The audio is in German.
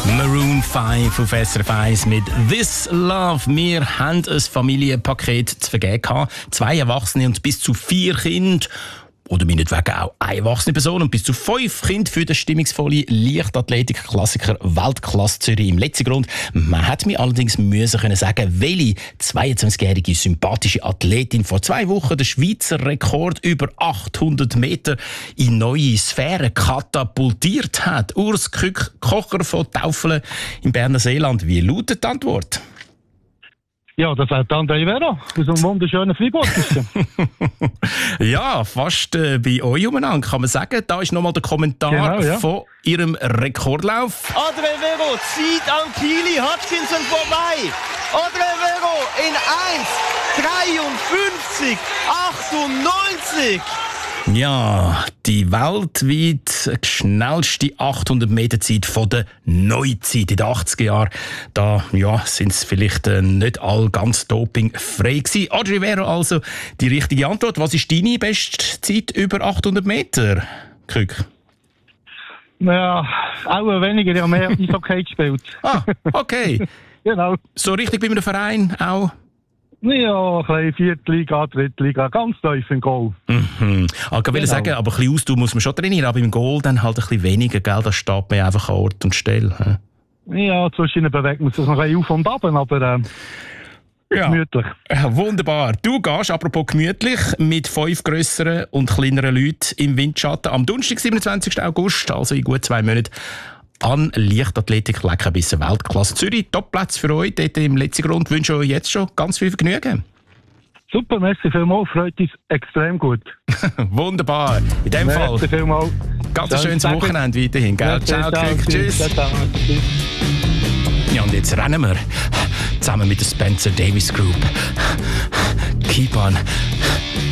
Maroon 5 auf SRF 1 mit «This Love». Wir haben ein Familienpaket zu vergeben gehabt. 2 Erwachsene und bis zu 4 Kinder. Oder meinetwegen auch eine erwachsene Person und bis zu 5 Kinder für den stimmungsvollen Leichtathletik-Klassiker Weltklasse Zürich. Im letzten Grund, man hat mir allerdings können sagen, welche 22-jährige sympathische Athletin vor 2 Wochen den Schweizer Rekord über 800 Meter in neue Sphären katapultiert hat. Urs Kocher von Taufelen im Berner Seeland. Wie lautet die Antwort? Ja, das hat André Vera aus einem wunderschönen Freiburg. Ja, fast bei euch umeinander, kann man sagen. Da ist nochmal der Kommentar von ihrem Rekordlauf. André Vero zieht an Kili Hutchinson vorbei. André Vero in 1:53:98. Ja, die weltweit schnellste 800 Meter Zeit von der Neuzeit in den 80er Jahren. Da sind es vielleicht nicht all ganz dopingfrei gewesen. André Vero also die richtige Antwort. Was ist deine Bestzeit über 800 Meter, Kück? Ja, auch weniger. Ich habe mehr Eishockey gespielt. Ah, okay. Genau. So richtig bei einem Verein auch? Ja, ein bisschen 4. Liga, 3. Liga, ganz tief im Goal. Mhm. Ich will sagen, aber ein bisschen Ausdauer muss man schon trainieren, aber im Goal dann halt ein bisschen weniger, gell? Da steht man einfach an Ort und Stelle. Ja, zwischen bewegt man sich noch ein bisschen auf und ab, aber gemütlich. Ja, wunderbar. Du gehst, apropos gemütlich, mit 5 grösseren und kleineren Leuten im Windschatten am Donnerstag, 27. August, also in gut 2 Monaten, an Leichtathletik-Leckerbissen Weltklasse Zürich. Topplätze für euch dort im letzten Grund. Ich wünsche euch jetzt schon ganz viel Vergnügen. Super, merci vielmals. Freut uns extrem gut. Wunderbar. In dem Fall. Merci vielmals. Ganz ein schönes Wochenende weiterhin. Gell? Ciao, Kück. Tschüss. Ja, und jetzt rennen wir zusammen mit der Spencer Davis Group. Keep on